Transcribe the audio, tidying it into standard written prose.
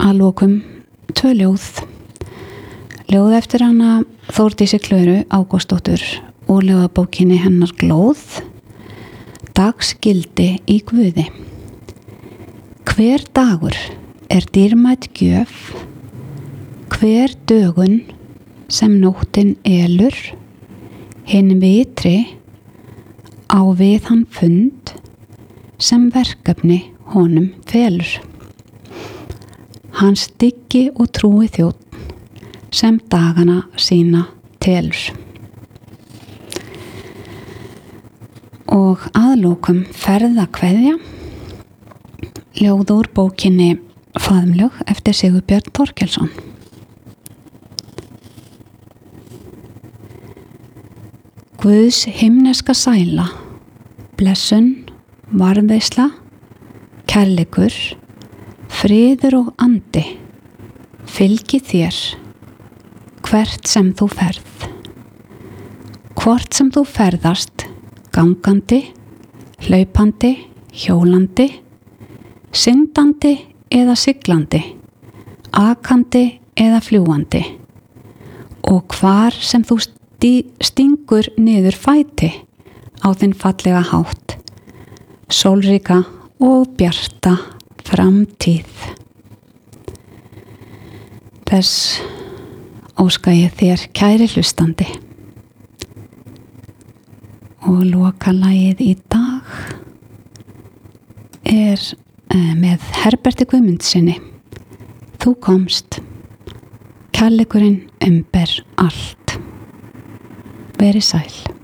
að lokum 2 ljóð. Ljóð eftir hana Þórdísi Klöru Ágústsdóttur og ljóðabókinni hennar Glóð, Dagsgildi í Guði. Hver dagur dýrmæt gjöf, hver dögun sem nóttin elur, hinn vitri á við hann fund sem verkefni honum felur. Hann styggi og trúi þjónn sem dagana sína telur. Og að lokum ferðakveðja, ljóð úr bókinni Faðmlög eftir Sigurbjörn Þorkelsson. Guðs himneska sæla, blessun, varðveisla, kærleikur, friður og andi fylgi þér hvert sem þú ferð. Hvort sem þú ferðast gangandi, hlaupandi, hjólandi, syndandi eða siglandi, akandi eða fljúandi, og hvar sem þú stingur niður fæti á þinn fallega hátt, sólríka og bjarta framtíð. Þess óska ég þér, kæri hlustandi. Og lokalagið í dag með Herberti Guðmundsinni, Þú komst, kærleikurinn umber allt. Verið sæl.